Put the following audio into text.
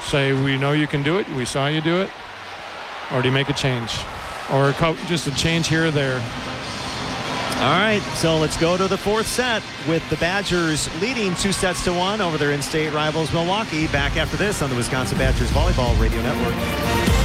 say, we know you can do it, we saw you do it, or do you make a change? Or just a change here or there? All right, so let's go to the fourth set with the Badgers leading 2-1 over their in-state rivals Milwaukee. Back after this on the Wisconsin Badgers Volleyball Radio Network.